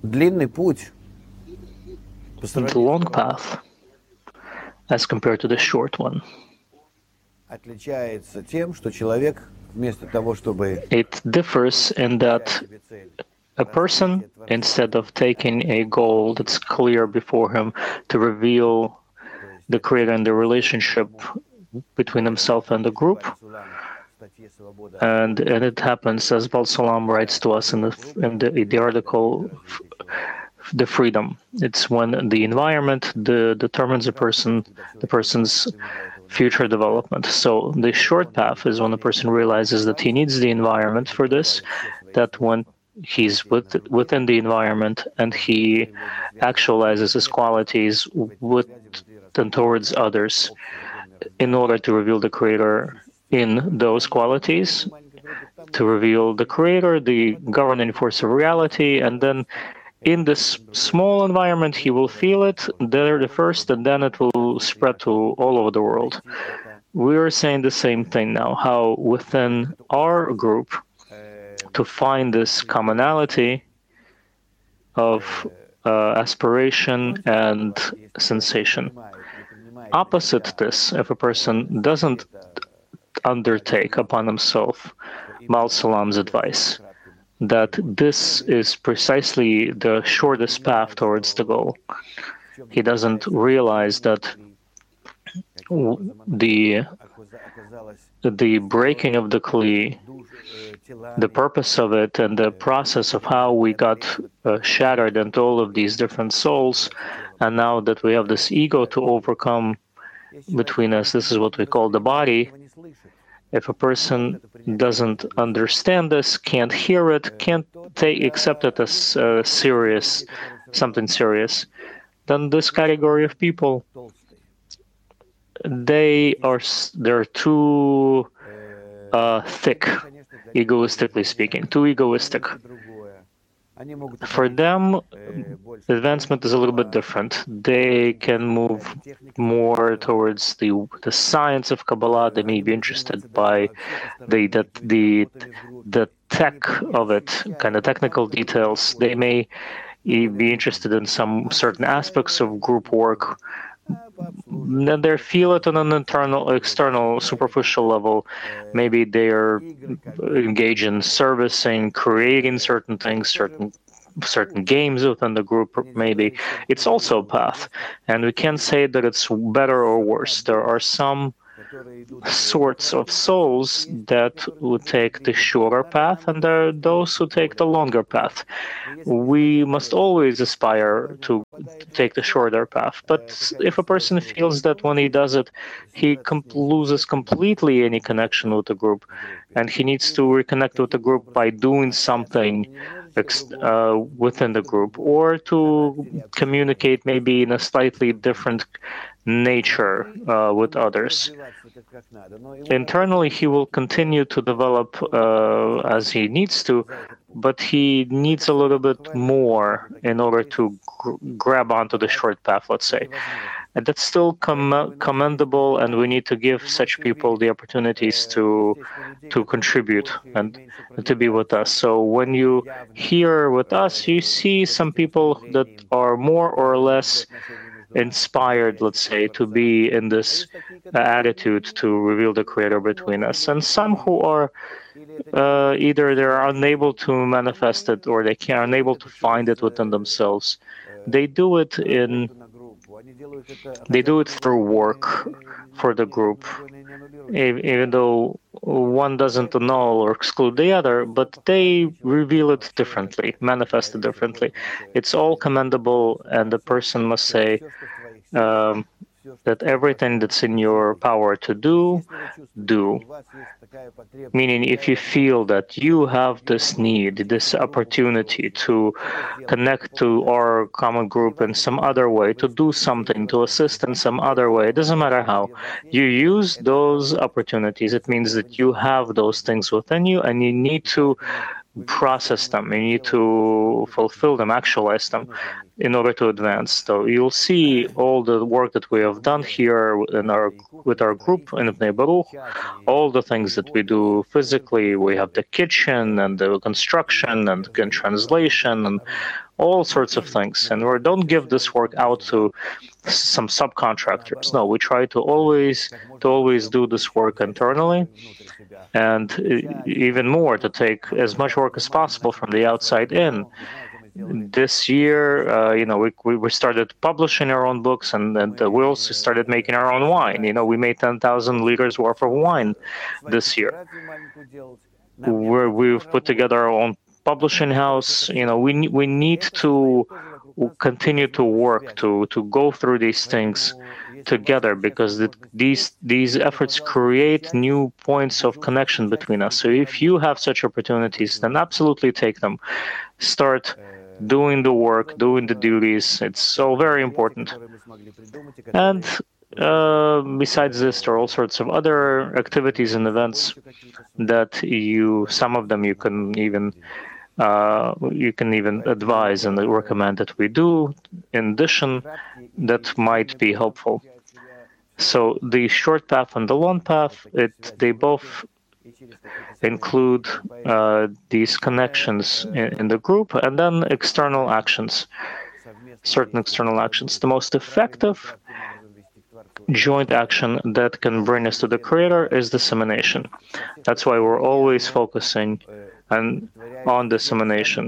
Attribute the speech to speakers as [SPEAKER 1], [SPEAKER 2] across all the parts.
[SPEAKER 1] длинный путь по
[SPEAKER 2] The
[SPEAKER 1] сравнению с
[SPEAKER 2] long
[SPEAKER 1] коротким
[SPEAKER 2] path, as compared to the short one,
[SPEAKER 1] отличается тем, что человек вместо того, чтобы
[SPEAKER 2] it differs in
[SPEAKER 1] ставить
[SPEAKER 2] that
[SPEAKER 1] себе цель
[SPEAKER 2] a person,
[SPEAKER 1] развития
[SPEAKER 2] instead
[SPEAKER 1] Творца,
[SPEAKER 2] of taking a goal that's clear before him to reveal
[SPEAKER 1] то есть
[SPEAKER 2] the
[SPEAKER 1] это
[SPEAKER 2] creator and the
[SPEAKER 1] то,
[SPEAKER 2] relationship
[SPEAKER 1] чему
[SPEAKER 2] between himself and the group,
[SPEAKER 1] Бааль Сулам в статье «Свобода
[SPEAKER 2] and it happens, as Bal Salam writes to us in the article,
[SPEAKER 1] развития человека».
[SPEAKER 2] the freedom. It's when the environment determines the person's future development. So the short path is when a person realizes that he needs the environment for this, that when he's within the environment and he actualizes his qualities with and towards others in order to reveal the creator in those qualities, to reveal the creator, the governing force of reality, and then in this small environment, he will feel it there the first, and then it will spread to all over the world. We are saying the same thing now, how within our group, to find this commonality of aspiration and sensation. Opposite this, if a person doesn't undertake upon himself Mal Salam's advice, that this is precisely the shortest path towards the goal. He doesn't realize that the breaking of the Kli, the purpose of it, and the process of how we got shattered into all of these different souls, and now that we have this ego to overcome between us, this is what we call the body. If a person doesn't understand this, can't hear it, can't accept it as serious, something serious, then this category of people, they're too thick, egoistically speaking, too egoistic. For them, advancement is a little bit different. They can move more towards the science of Kabbalah. They may be interested by the tech of it, kind of technical details. They may be interested in some certain aspects of group work. Then they feel it on an external, superficial level. Maybe they are engaged in servicing, creating certain things, certain games within the group. Maybe it's also a path, and we can't say that it's better or worse. There are some sorts of souls that would take the shorter path, and there are those who take the longer path. We must always aspire to take the shorter path. But if a person feels that when he does it, he loses completely any connection with the group, and he needs to reconnect with the group by doing something within the group, or to communicate maybe in a slightly different nature with others. Internally, he will continue to develop as he needs to, but he needs a little bit more in order to grab onto the short path, let's say. And that's still commendable, and we need to give such people the opportunities to contribute and to be with us. So when you hear with us, you see some people that are more or less inspired, let's say, to be in this attitude to reveal the creator between us, and some who are either they're unable to manifest it or they are unable to find it within themselves. They do it through work for the group, even though one doesn't annul or exclude the other, but they reveal it differently, manifest it differently. It's all commendable, and the person must say that everything that's in your power to do. Meaning, if you feel that you have this need, this opportunity to connect to our common group in some other way, to do something, to assist in some other way, it doesn't matter how, you use those opportunities. It means that you have those things within you, and you need to process them. You need to fulfill them, actualize them in order to advance. So you'll see all the work that we have done here with our group in Bnei Baruch, all the things that we do physically. We have the kitchen and the construction and translation and all sorts of things. And we don't give this work out to some subcontractors. No, we try to always do this work internally, and even more to take as much work as possible from the outside in. This year, we started publishing our own books, and we also started making our own wine. We made 10,000 liters worth of wine this year. We've put together our own publishing house. We need to continue to work to go through these things together, because these efforts create new points of connection between us. So if you have such opportunities, then absolutely take them. Start doing the work, doing the duties. It's so very important. And besides this, there are all sorts of other activities and events that some of them you can even advise and recommend that we do in addition that might be helpful. So the short path and the long path, they both include these connections in the group, and then external actions, certain external actions. The most effective joint action that can bring us to the Creator is dissemination. That's why we're always focusing on dissemination.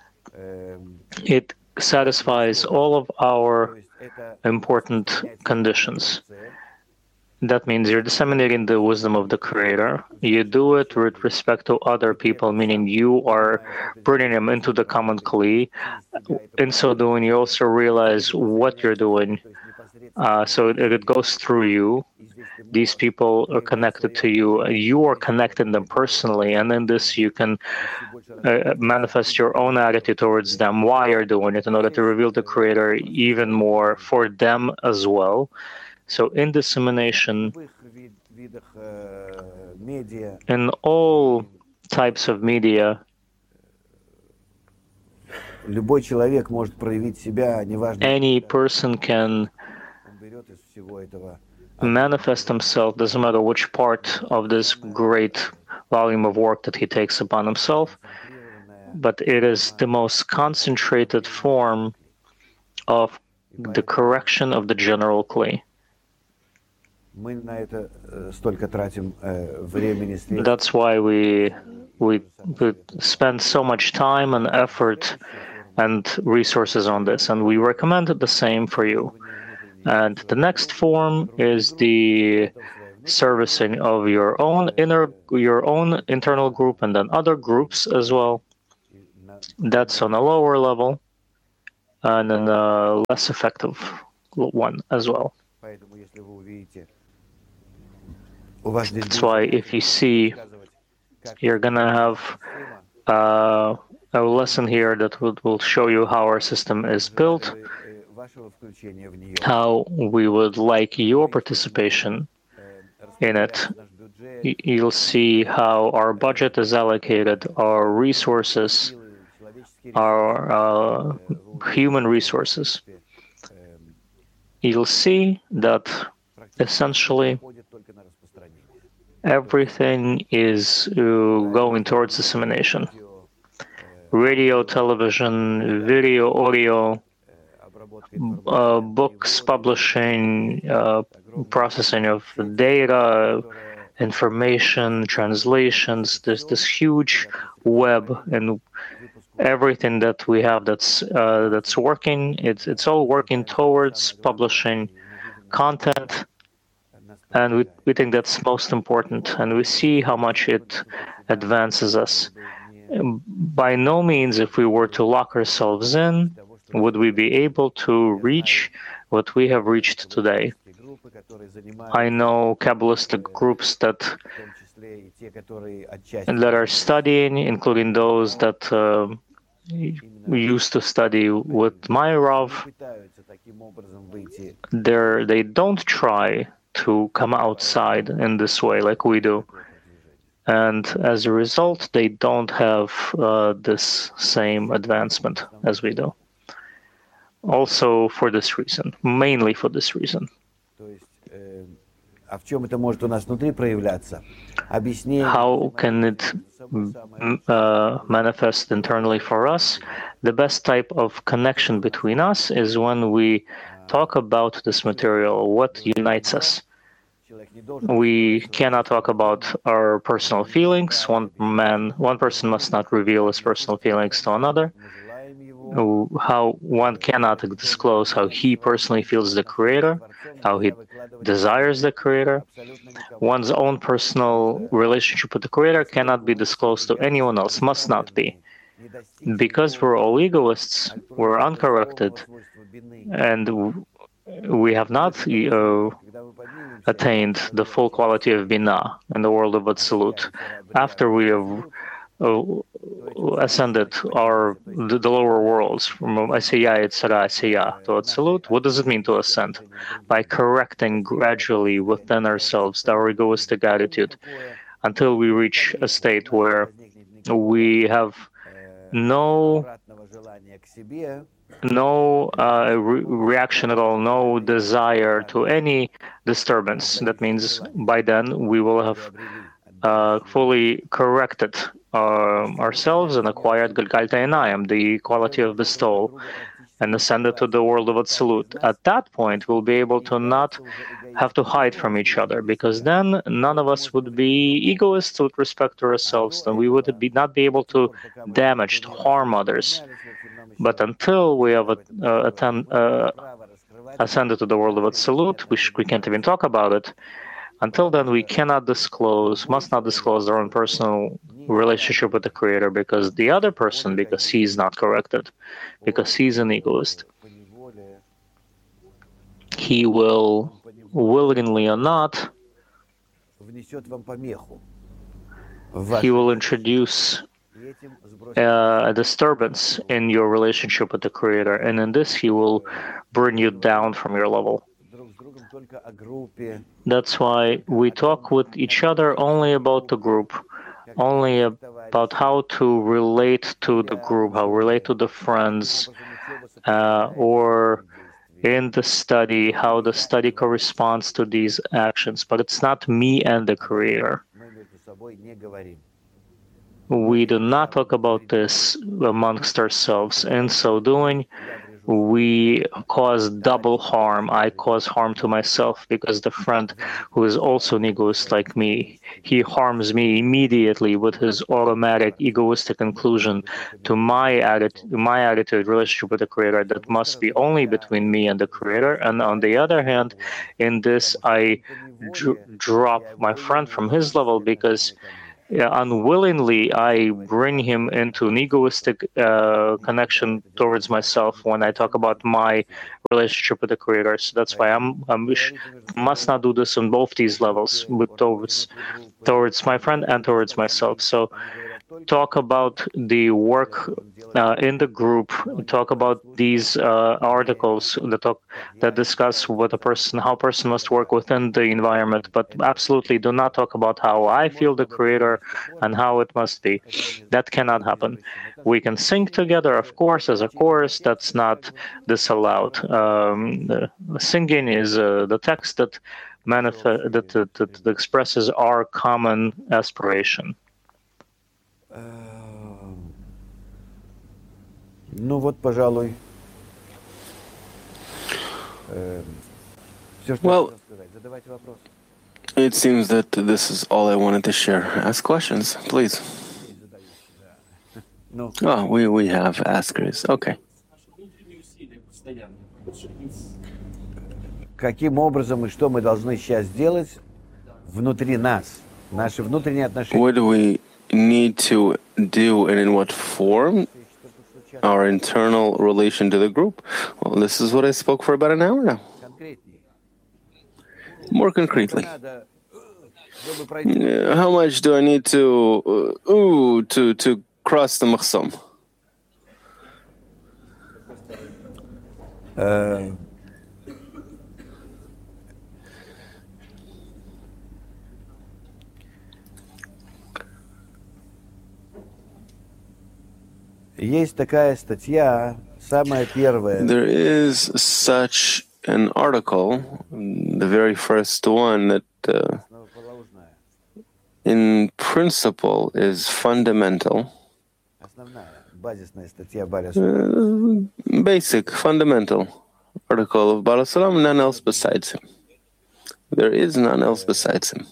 [SPEAKER 2] It satisfies all of our important conditions. That means you're disseminating the wisdom of the Creator. You do it with respect to other people, meaning you are bringing them into the common Kli. In so doing, you also realize what you're doing. So it goes through you. These people are connected to you. You are connecting them personally, and in this you can manifest your own attitude towards them, why you're doing it, in order to reveal the Creator even more for them as well. So in dissemination, in all types of media, any person can manifest himself, doesn't matter which part of this great volume of work that he takes upon himself, but it is the most concentrated form of the correction of the general Kli. That's why we spend so much time and effort and resources on this, and we recommend the same for you. And the next form is the servicing of your own internal group, and then other groups as well. That's on a lower level, and then a less effective one as well. That's why if you see, you're gonna have a lesson here that will show you how our system is built, how we would like your participation in it. You'll see how our budget is allocated, our resources, our human resources. You'll see that essentially everything is going towards dissemination. Radio, television, video, audio, books, publishing, processing of data, information, translations. There's this huge web, and everything that we have that's working, it's all working towards publishing content. And we think that's most important, and we see how much it advances us. By no means, if we were to lock ourselves in, would we be able to reach what we have reached today. I know Kabbalistic groups that are studying, including those that we used to study with my Rav. They don't try to come outside in this way like we do. And as a result, they don't have this same advancement as we do. Also for this reason, mainly for this reason.
[SPEAKER 1] А в чем это может у нас внутри проявляться?
[SPEAKER 2] How can it manifest internally for us? The best type of connection between us is when we talk about this material, what unites us. We cannot talk about our personal feelings. One person must not reveal his personal feelings to another. How one cannot disclose how he personally feels the creator, how he desires the creator. One's own personal relationship with the creator cannot be disclosed to anyone else, must not be. Because we're all egoists, we're uncorrected, and we have not attained the full quality of Binah in the world of Absolute. After we have ascended the lower worlds from Asiya, Yetzirah, Asiya to Absolute, what does it mean to ascend? By correcting gradually within ourselves our egoistic attitude until we reach a state where we have no reaction at all, no desire to any disturbance. That means by then we will have fully corrected ourselves and acquired Galgalta Enayim, the quality of bestowal, and ascended to the world of Absolute. At that point, we'll be able to not have to hide from each other, because then none of us would be egoists with respect to ourselves, and we would not be able to damage, to harm others. But until we have ascended to the world of Absolute, we can't even talk about it. Until then, we cannot disclose, must not disclose our own personal relationship with the Creator, because the other person, because he's not corrected, because he's an egoist, he will, willingly or not, he will introduce a disturbance in your relationship with the Creator, and in this he will bring you down from your level. That's why we talk with each other only about the group, only about how to relate to the group, how to relate to the friends, or in the study, how the study corresponds to these actions. But it's not me and the Creator. We do not talk about this amongst ourselves. In so doing, we cause double harm. I cause harm to myself because the friend who is also an egoist like me, he harms me immediately with his automatic egoistic inclusion to my attitude, relationship with the Creator that must be only between me and the Creator. And on the other hand, in this, I drop my friend from his level because unwillingly, I bring him into an egoistic connection towards myself when I talk about my relationship with the Creator. So that's why must not do this on both these levels, towards my friend and towards myself. So talk about the work in the group, talk about these articles that discuss how a person must work within the environment, but absolutely do not talk about how I feel the Creator and how it must be. That cannot happen. We can sing together, of course, as a chorus. That's not disallowed. The singing is the text that expresses our common aspiration.
[SPEAKER 1] Ну вот, пожалуй.
[SPEAKER 3] Well, it seems that this is all I wanted to share. Ask questions, please. Oh, we have askers. Okay.
[SPEAKER 1] Каким образом и что мы должны сейчас сделать внутри нас, наши внутренние отношения?
[SPEAKER 3] What do we need to do and in what form? Our internal relation to the group. Well, this is what I spoke for about an hour now. More concretely, how much do I need to cross the Mahsam?
[SPEAKER 1] Есть такая статья, самая первая.
[SPEAKER 3] There is such an article, the very first one, that in principle is fundamental.
[SPEAKER 1] Основная, базисная статья Баря
[SPEAKER 3] Basic, fundamental article of Baal Salam, none else besides him. There is none else besides him.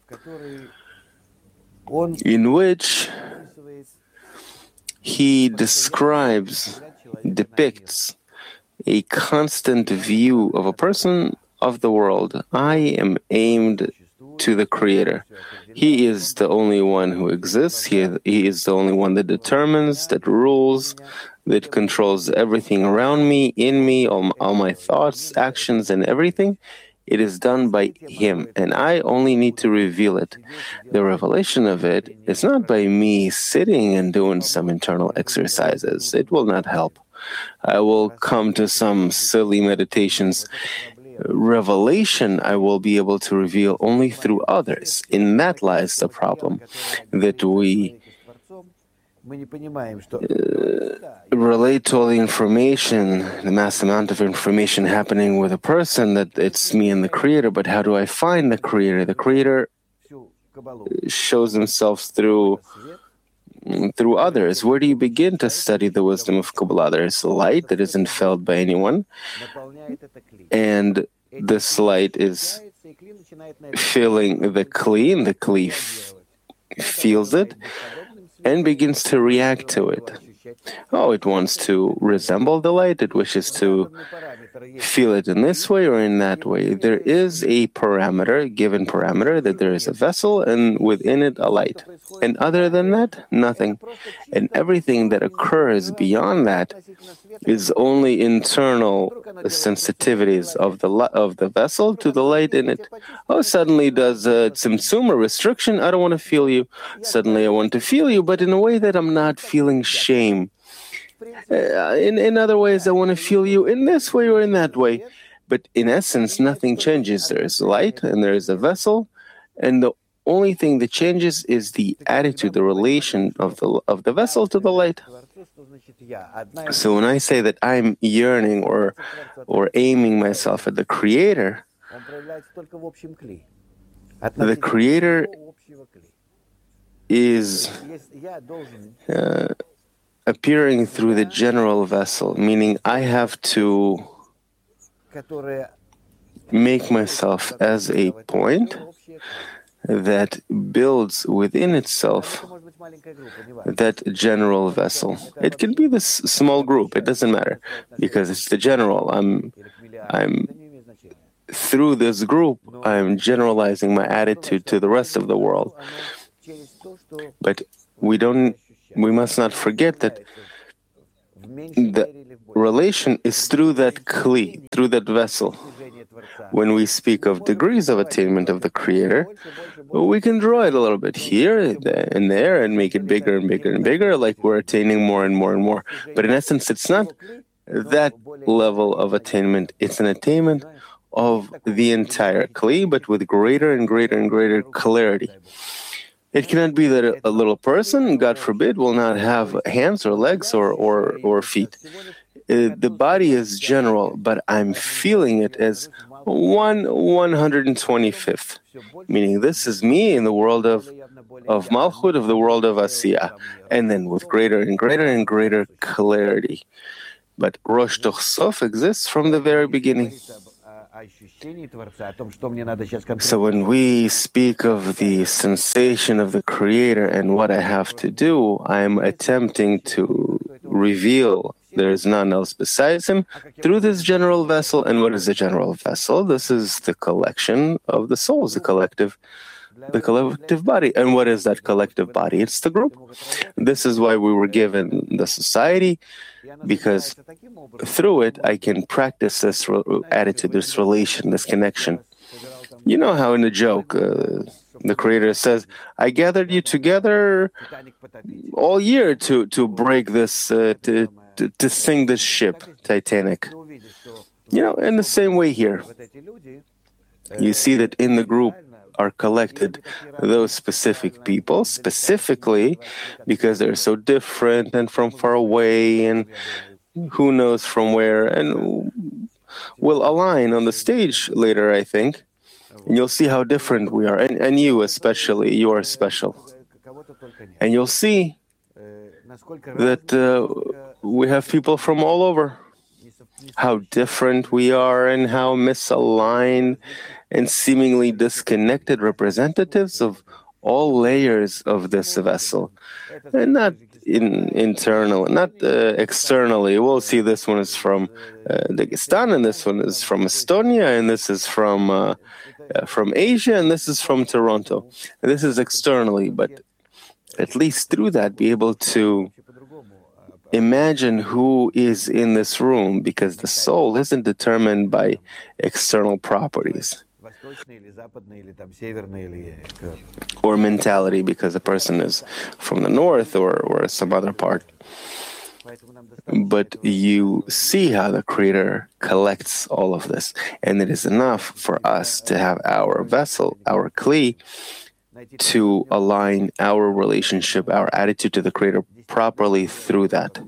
[SPEAKER 3] In which he describes, depicts a constant view of a person of the world. I am aimed to the Creator. He is the only one who exists. He is the only one that determines, that rules, that controls everything around me, in me, all my thoughts, actions, and everything. It is done by Him, and I only need to reveal it. The revelation of it is not by me sitting and doing some internal exercises. It will not help. I will come to some silly meditations. Revelation I will be able to reveal only through others. In that lies the problem, that we relate to all the information, the mass amount of information happening with a person, that it's me and the Creator. But how do I find the Creator? The Creator shows himself through others. Where do you begin to study the wisdom of Kabbalah? There is light that isn't felt by anyone, and this light is filling the Kli, and the Kli feels it and begins to react to it. Oh, it wants to resemble the light, it wishes to feel it in this way or in that way. There is a parameter, given parameter, that there is a vessel and within it a light. And other than that, nothing. And everything that occurs beyond that is only internal sensitivities of the vessel to the light in it. Oh, suddenly does tzimtzum, restriction, I don't want to feel you. Suddenly I want to feel you, but in a way that I'm not feeling shame. In other ways, I want to feel you in this way or in that way. But in essence, nothing changes. There is light and there is a vessel, and the only thing that changes is the attitude, the relation of the vessel to the light. So when I say that I'm yearning or aiming myself at the Creator, the Creator is appearing through the general vessel, meaning I have to make myself as a point that builds within itself that general vessel. It can be this small group, it doesn't matter, because it's the general. I'm through this group, I'm generalizing my attitude to the rest of the world. But we must not forget that the relation is through that Kli, through that vessel. When we speak of degrees of attainment of the Creator, we can draw it a little bit here and there and make it bigger and bigger and bigger, like we're attaining more and more and more. But in essence, it's not that level of attainment. It's an attainment of the entire Kli, but with greater and greater and greater clarity. It cannot be that a little person, God forbid, will not have hands or legs or feet. The body is general, but I'm feeling it as 1/125th, meaning this is me in the world of Malchut, of the world of Asiya, and then with greater and greater and greater clarity. But Rosh Toch Sof exists from the very beginning. So when we speak of the sensation of the Creator and what I have to do, I'm attempting to reveal there is none else besides Him through this general vessel. And what is the general vessel? This is the collection of the souls, the collective body. And what is that collective body? It's the group. This is why we were given the society, because through it I can practice this attitude, this relation, this connection. You know how in a joke the Creator says, I gathered you together all year to break this, to sink this ship, Titanic. You know, in the same way here, you see that in the group are collected. Those specific people, specifically because they're so different and from far away and who knows from where, and will align on the stage later, I think. And you'll see how different we are, and you especially, you are special. And you'll see that we have people from all over, how different we are and how misaligned and seemingly disconnected representatives of all layers of this vessel. And not externally. We'll see this one is from Dagestan, and this one is from Estonia, and this is from Asia, and this is from Toronto. And this is externally, but at least through that, be able to imagine who is in this room, because the soul isn't determined by external properties or mentality, because a person is from the north or some other part. But you see how the Creator collects all of this, and it is enough for us to have our vessel, our kli, to align our relationship, our attitude to the Creator properly through that.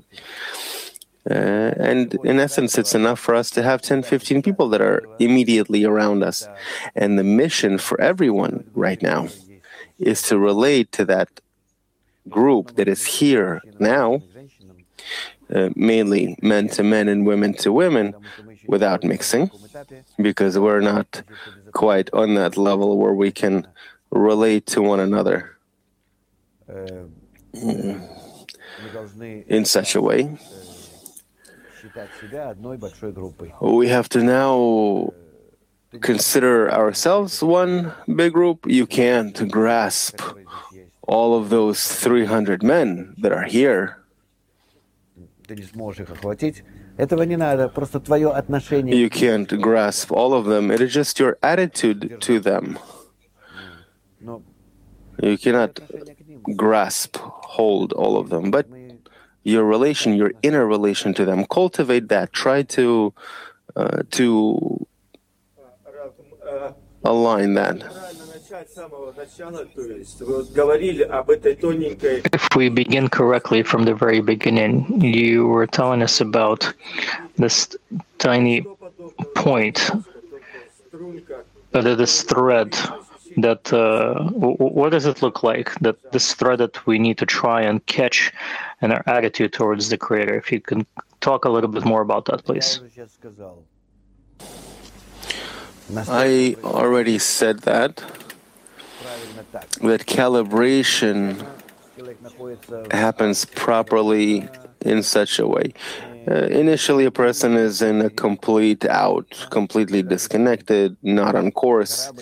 [SPEAKER 3] And in essence, it's enough for us to have 10, 15 people that are immediately around us. And the mission for everyone right now is to relate to that group that is here now, mainly men to men and women to women, without mixing, because we're not quite on that level where we can relate to one another in such a way. We have to now consider ourselves one big group. You can't grasp all of those 300 men that are here. You can't grasp all of them. It is just your attitude to them. You cannot hold all of them, but your relation, your inner relation to them, cultivate that. Try to align that.
[SPEAKER 2] If we begin correctly from the very beginning, you were telling us about this tiny point, this thread. That what does it look like? That this thread that we need to try and catch in our attitude towards the Creator. If you can talk a little bit more about that, please.
[SPEAKER 3] I already said that calibration happens properly in such a way. Initially, a person is in a completely disconnected, not on course.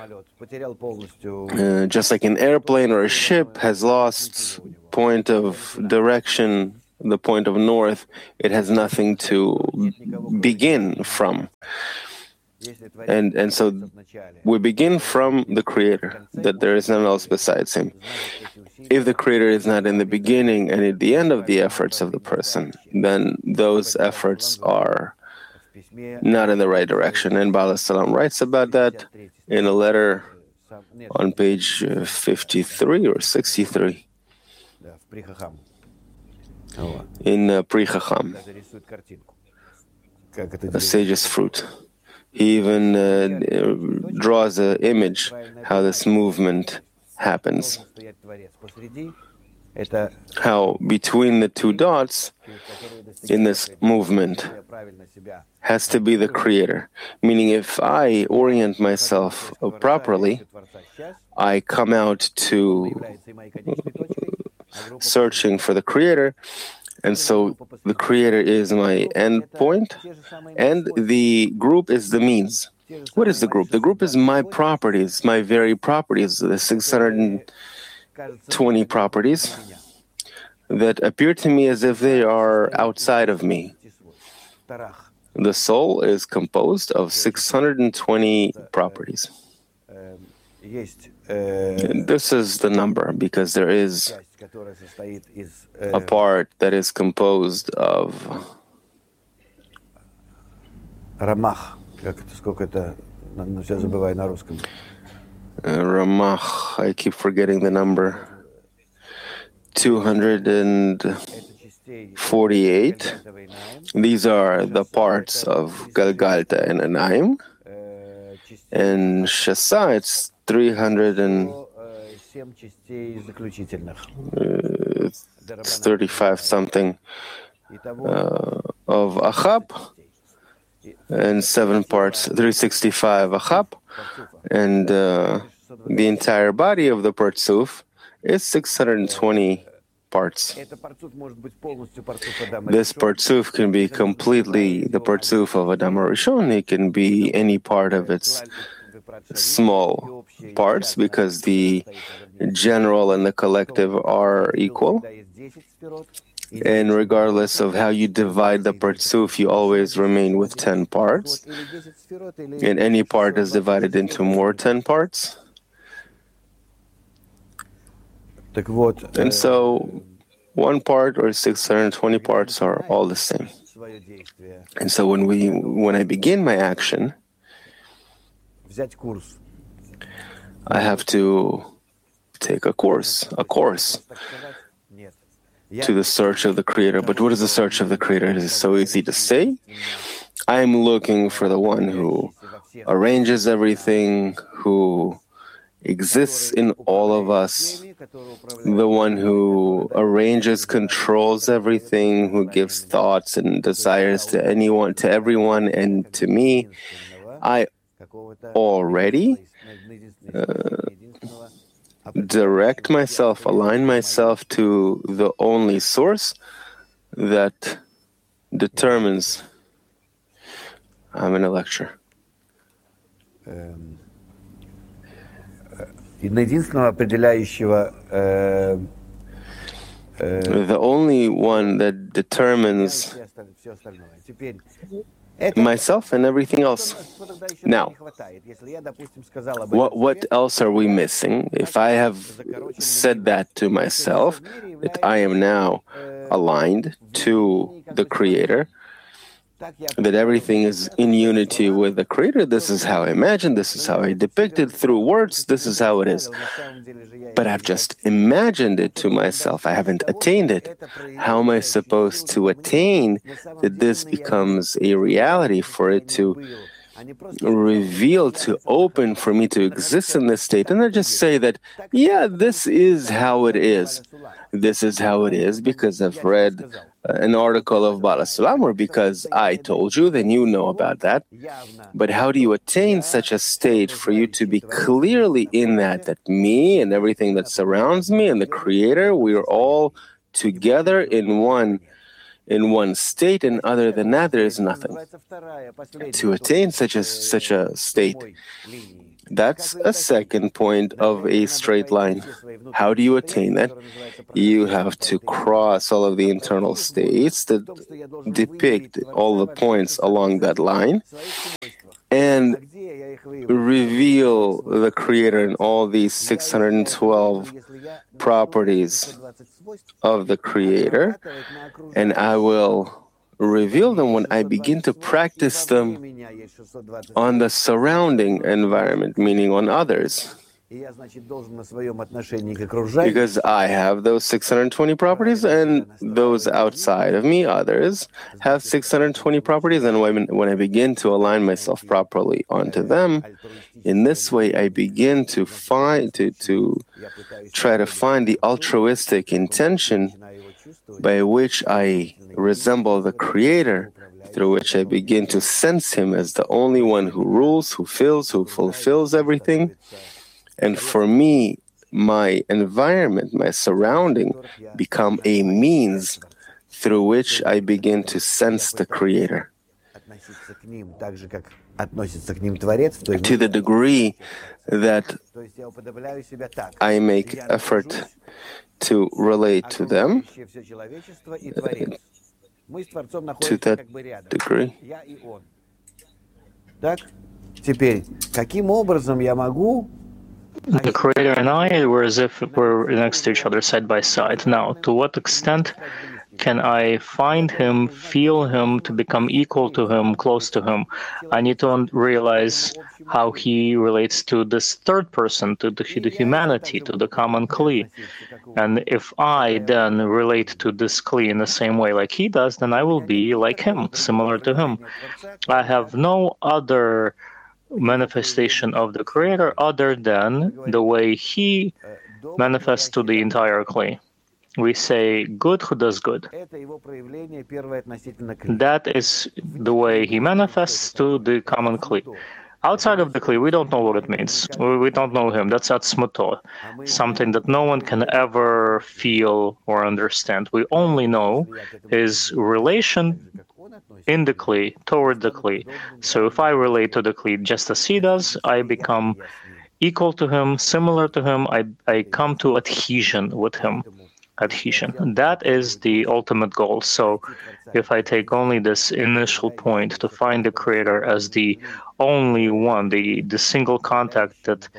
[SPEAKER 3] Just like an airplane or a ship has lost point of direction, the point of north, it has nothing to begin from. And so we begin from the Creator, that there is none else besides Him. If the Creator is not in the beginning and at the end of the efforts of the person, then those efforts are not in the right direction. And Baal Salam writes about that in a letter on page 53 or 63 in Pri Chacham, a sage's fruit. He even draws an image how this movement happens. How between the two dots in this movement has to be the Creator. Meaning, if I orient myself properly, I come out to searching for the Creator, and so the Creator is my end point, and the group is the means. What is the group? The group is my properties, my very properties, the 620 properties that appear to me as if they are outside of me. The soul is composed of 620 properties. And this is the number, because there is a part that is composed of Ramach, I keep forgetting the number. 248. These are the parts of Galgalta and Anaim. And Shasa, it's 35 something of Achab, and 7 parts, 365 Achab, and the entire body of the Partsuf is 620 parts. This Partsuf can be completely the Partsuf of Adam HaRishon. It can be any part of its small parts, because the general and the collective are equal. And regardless of how you divide the Partsuf, you always remain with 10 parts. And any part is divided into more 10 parts. And so 1 part or 620 parts are all the same. And so when I begin my action, I have to take a course to the search of the Creator. But what is the search of the Creator? It is so easy to say. I'm looking for the one who arranges everything, who exists in all of us, the one who arranges, controls everything, who gives thoughts and desires to everyone, and to me. I already direct myself, align myself to the only source that determines. I'm in a lecture. The only one that determines myself and everything else. Now, what else are we missing? If I have said that to myself, that I am now aligned to the Creator, that everything is in unity with the Creator, this is how I imagine, this is how I depict it through words, this is how it is. But I've just imagined it to myself, I haven't attained it. How am I supposed to attain that this becomes a reality, for it to reveal, to open, for me to exist in this state? And I just say that, yeah, this is how it is. This is how it is because I've read an article of Bala Sulam, or because I told you, then you know about that. But how do you attain such a state for you to be clearly in that me and everything that surrounds me and the Creator, we are all together in one state, and other than that, there is nothing. To attain such a state, that's a second point of a straight line. How do you attain that? You have to cross all of the internal states that depict all the points along that line and reveal the Creator in all these 612 properties of the Creator, and I will reveal them when I begin to practice them on the surrounding environment, meaning on others. Because I have those 620 properties, and those outside of me, others, have 620 properties, and when I begin to align myself properly onto them, in this way I begin to try to find the altruistic intention by which I resemble the Creator, through which I begin to sense Him as the only one who rules, who fills, who fulfills everything. And for me, my environment, my surrounding, become a means through which I begin to sense the Creator. To the degree that I make effort to relate to them, to that degree.
[SPEAKER 2] The Creator and I were as if we're next to each other, side by side. Now, to what extent can I find him, feel him, to become equal to him, close to him? I need to realize how he relates to this third person, to the humanity, to the common Kli. And if I then relate to this Kli in the same way like he does, then I will be like him, similar to him. I have no other manifestation of the Creator other than the way he manifests to the entire Kli. We say good who does good. That is the way he manifests to the common Kli. Outside of the Kli, we don't know what it means. We don't know him. That's atzmuto, something that no one can ever feel or understand. We only know his relation in the Kli, toward the Kli. So if I relate to the Kli just as he does, I become equal to him, similar to him. I come to adhesion with him. Adhesion. That is the ultimate goal. So if I take only this initial point to find the Creator as the only one, the single contact that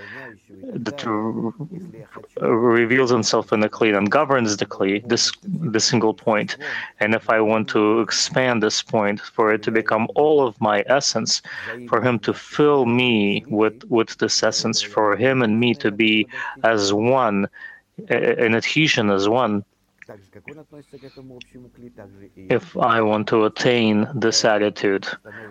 [SPEAKER 2] reveals himself in the Kli and governs the Kli, the single point. And if I want to expand this point for it to become all of my essence, for him to fill me with this essence, for him and me to be as one, in adhesion as one. If I want to attain this attitude,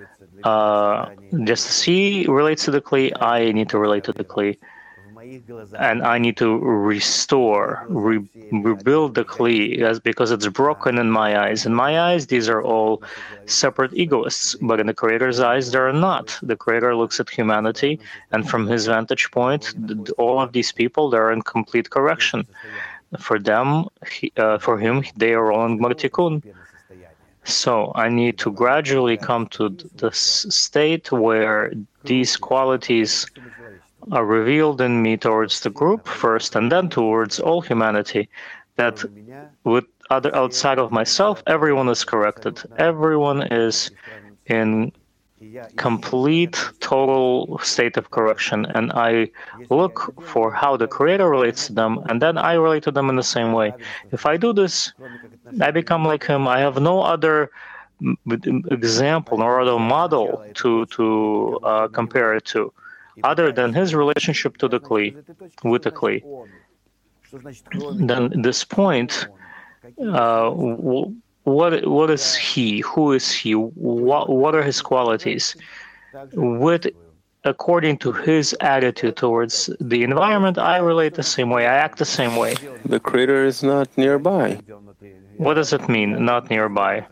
[SPEAKER 2] just as he relates to the Kli, I need to relate to the Kli. And I need to restore, rebuild the Kli, because it's broken in my eyes. In my eyes, these are all separate egoists, but in the Creator's eyes, they're not. The Creator looks at humanity, and from his vantage point, all of these people, they're in complete correction. For them, for him, they are all in Gmar Tikkun. So I need to gradually come to the state where these qualities are revealed in me towards the group first, and then towards all humanity, that with other outside of myself, everyone is corrected. Everyone is in complete, total state of correction, and I look for how the Creator relates to them, and then I relate to them in the same way. If I do this, I become like him. I have no other example nor other model to compare it to, other than his relationship to the Kli, with the Kli. Then this point, what is he? Who is he? What are his qualities? According to his attitude towards the environment, I relate the same way. I act the same way.
[SPEAKER 3] The Creator is not nearby.
[SPEAKER 2] What does it mean, not nearby?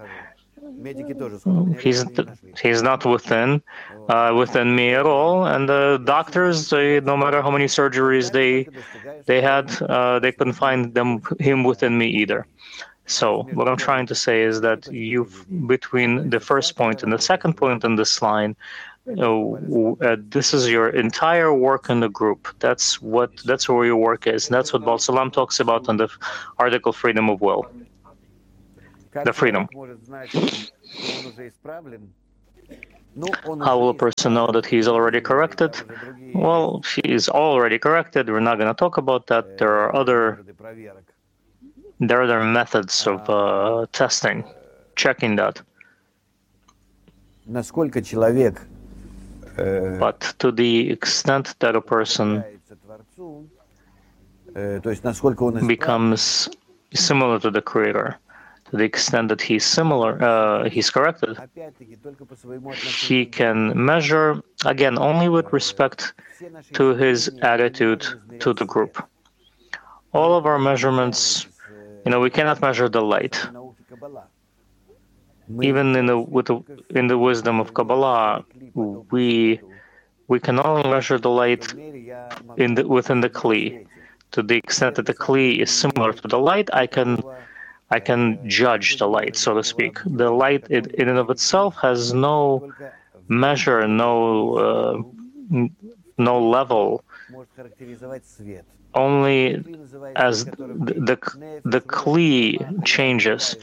[SPEAKER 2] He's not within me at all, and the doctors, no matter how many surgeries they had, they couldn't find him within me either. So what I'm trying to say is that between the first point and the second point in this line, this is your entire work in the group. That's where your work is. And that's what Baal Salam talks about in the article Freedom of Will. The freedom. How will a person know that he's already corrected? Well, he's already corrected. We're not going to talk about that. There are other methods of testing, checking that. But to the extent that a person becomes similar to the Creator, to the extent that he's corrected, he can measure, again, only with respect to his attitude to the group. All of our measurements, we cannot measure the light. Even in the wisdom of Kabbalah, we can only measure the light within the Kli. To the extent that the Kli is similar to the light, I can judge the light, so to speak. The light in and of itself has no measure, no level. Only as the Kli changes,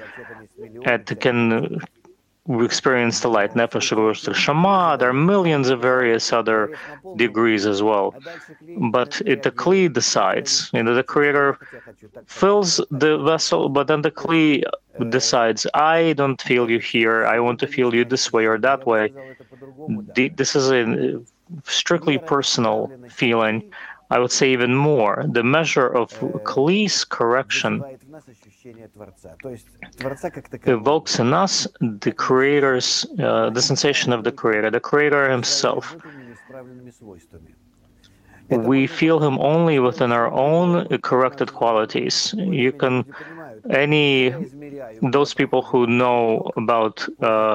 [SPEAKER 2] we experience the light. Nefesh, Ruach, Shama. There are millions of various other degrees as well. But the Kli decides. The Creator fills the vessel, but then the Kli decides, I don't feel you here, I want to feel you this way or that way. This is a strictly personal feeling. I would say even more. The measure of Klee's correction evokes in us the Creator's, the sensation of the Creator, the Creator Himself. We feel Him only within our own corrected qualities. You can, those people who know about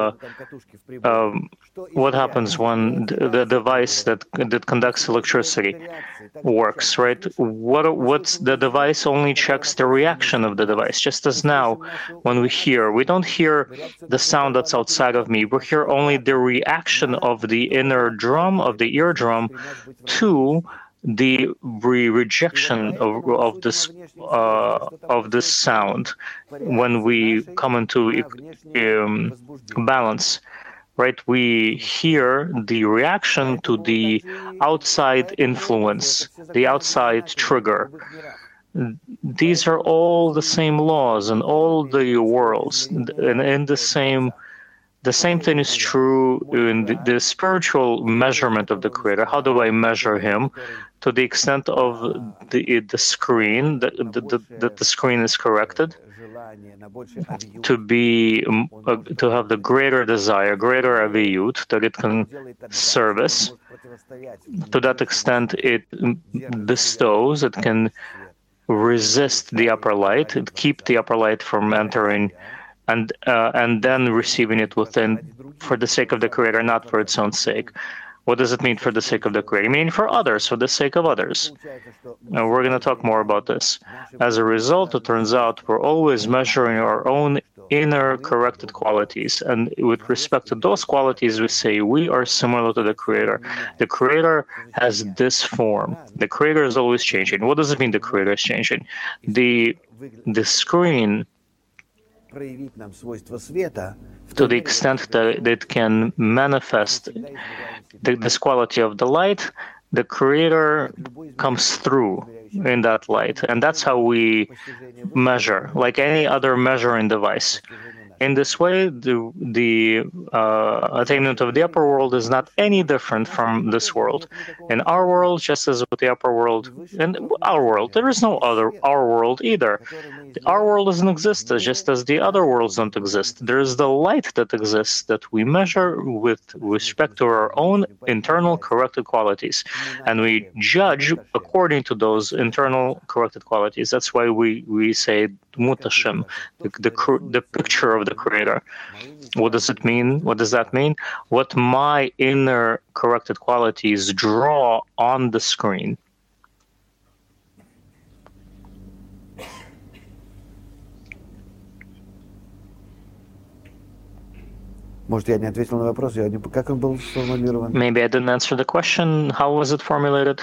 [SPEAKER 2] what happens when the device that conducts electricity works, right? What's the device only checks the reaction of the device, just as now when we don't hear the sound that's outside of me, we hear only the reaction of the inner drum, of the eardrum, to the rejection of this sound when we come into balance. Right, we hear the reaction to the outside influence, the outside trigger. These are all the same laws in all the worlds, and in the same thing is true in the spiritual measurement of the Creator. How do I measure Him? To the extent of the screen, that the screen is corrected, to have the greater desire, greater aviyut, that it can service. To that extent, it bestows, it can resist the upper light, it keep the upper light from entering, and then receiving it within for the sake of the Creator, not for its own sake. What does it mean for the sake of the Creator? I mean for others, for the sake of others. And we're going to talk more about this. As a result, it turns out we're always measuring our own inner corrected qualities. And with respect to those qualities, we say we are similar to the Creator. The Creator has this form. The Creator is always changing. What does it mean the Creator is changing? The screen, to the extent that it can manifest this quality of the light, the Creator comes through in that light. And that's how we measure, like any other measuring device. In this way, the attainment of the upper world is not any different from this world. In our world, just as with the upper world, in our world, there is no other our world either. Our world doesn't exist, just as the other worlds don't exist. There is the light that exists that we measure with respect to our own internal corrected qualities. And we judge according to those internal corrected qualities. That's why we say Dmut Hashem, the picture of the Creator. What does it mean? What does that mean? What my inner corrected qualities draw on the screen.
[SPEAKER 1] Может, я не ответил на вопрос, как он был сформулирован?
[SPEAKER 2] Maybe I didn't answer the question. How was it formulated?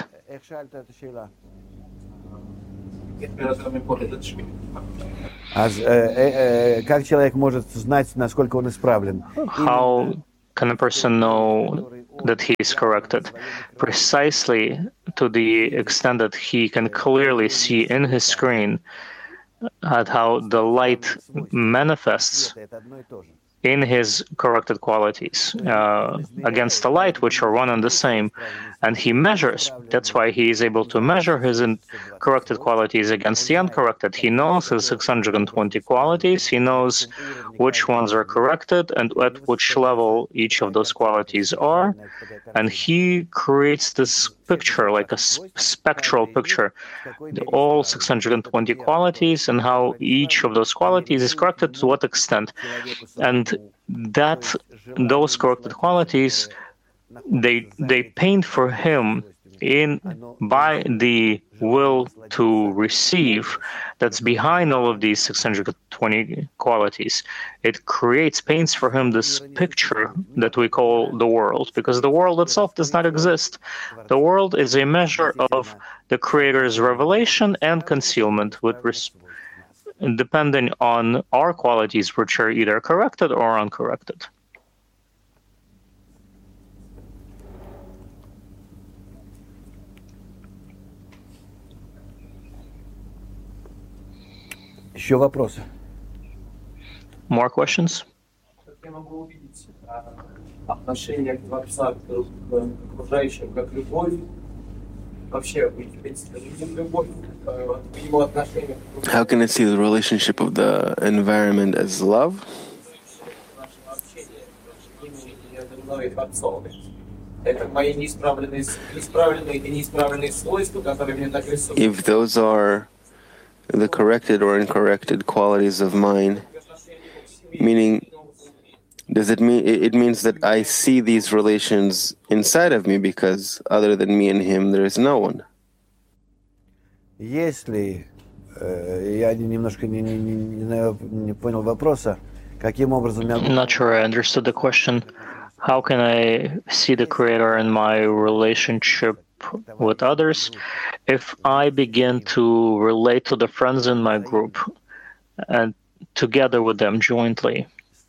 [SPEAKER 1] Как человек может знать, насколько он исправлен?
[SPEAKER 2] How can a person know that he is corrected? Precisely to the extent that he can clearly see in his screen at how the light manifests in his corrected qualities against the light, which are one and the same. And he measures. That's why he is able to measure his corrected qualities against the uncorrected. He knows his 620 qualities. He knows which ones are corrected and at which level each of those qualities are. And he creates this picture, like a spectral picture, all 620 qualities and how each of those qualities is corrected to what extent. And those corrected qualities, they paint for him by the will to receive that's behind all of these 620 qualities. It paints for him this picture that we call the world, because the world itself does not exist. The world is a measure of the Creator's revelation and concealment, depending on our qualities, which are either corrected or uncorrected.
[SPEAKER 1] Еще вопросы?
[SPEAKER 2] More questions?
[SPEAKER 4] Как я могу увидеть отношение к Творца к окружающим, как любовь? Вообще, в принципе, видим любовь к его отношениям.
[SPEAKER 3] How can I see the relationship of the environment as love?
[SPEAKER 4] Нашего общения между мной и Творцом. Это мои неисправленные и неисправленные свойства, которые мне так рисуют.
[SPEAKER 3] If those are the corrected or incorrected qualities of mine, meaning, does it mean it means that I see these relations inside of me because other than me and him, there is no one?
[SPEAKER 1] Если я немножко не понял вопроса, каким образом я...
[SPEAKER 2] I'm not sure I understood the question. How can I see the Creator in my relationship with others? If I begin to relate to the friends in my group and together with them jointly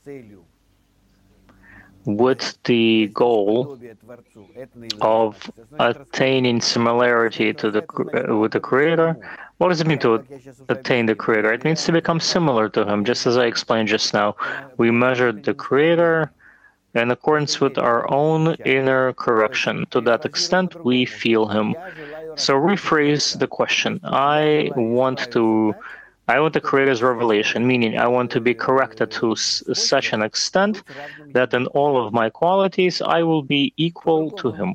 [SPEAKER 2] with the goal of attaining similarity to with the Creator. What does it mean to attain the Creator? It means to become similar to Him, just as I explained just now. We measured the Creator in accordance with our own inner correction. To that extent, we feel Him. So rephrase the question. I want the Creator's revelation, meaning I want to be corrected to such an extent that in all of my qualities, I will be equal to Him.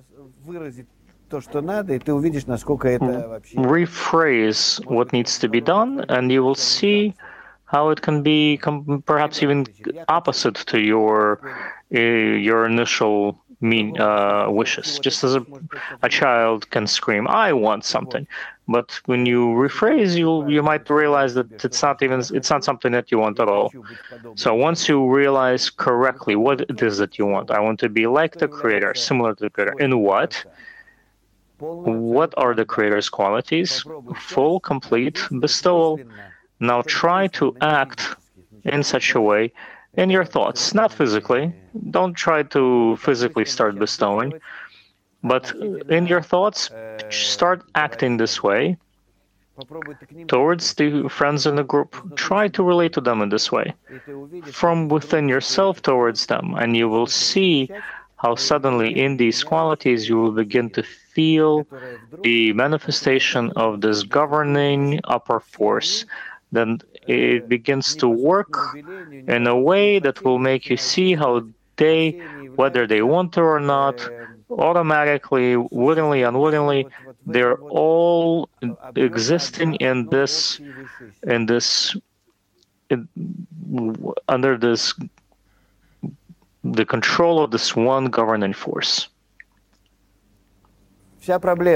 [SPEAKER 2] Rephrase what needs to be done, and you will see how it can be perhaps even opposite to your initial wishes. Just as a child can scream, "I want something," but when you rephrase, you might realize that it's not something that you want at all. So once you realize correctly what it is that you want, I want to be like the Creator, similar to the Creator. In what? What are the Creator's qualities? Full, complete bestowal. Now try to act in such a way in your thoughts, not physically. Don't try to physically start bestowing, but in your thoughts, start acting this way towards the friends in the group. Try to relate to them in this way, from within yourself towards them, and you will see how suddenly in these qualities you will begin to feel the manifestation of this governing upper force. Then it begins to work in a way that will make you see how they, whether they want to or not, automatically, wittingly, unwittingly, they're all existing under the control of this one governing force.
[SPEAKER 1] The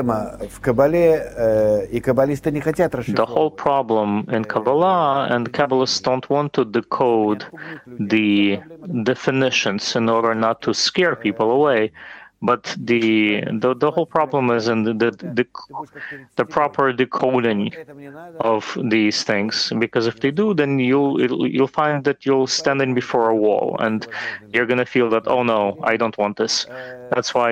[SPEAKER 2] whole problem in Kabbalah, and Kabbalists don't want to decode the definitions in order not to scare people away. But the whole problem is in the proper decoding of these things. Because if they do, then you'll find that you'll stand in before a wall, and you're gonna feel that, oh no, I don't want this. That's why